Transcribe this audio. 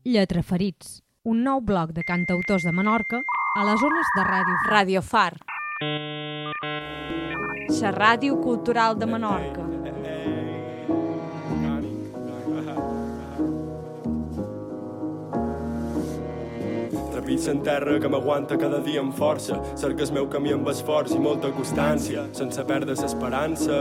Lletraferits, un nou bloc de cantautors de Menorca a les zones de Ràdio Far. Ràdio Far. La ràdio cultural de Menorca. Trepitja en terra que m'aguanta cada dia amb força. Cerca el meu camí amb esforç i molta constància, sense perdre l'esperança.